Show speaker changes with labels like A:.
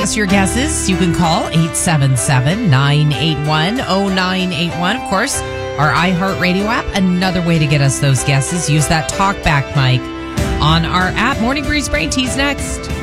A: us your guesses, you can call 877-981-0981. Of course, our iHeartRadio app, another way to get us those guesses. Use that talkback mic on our app. Morning Breeze Brain Tease next.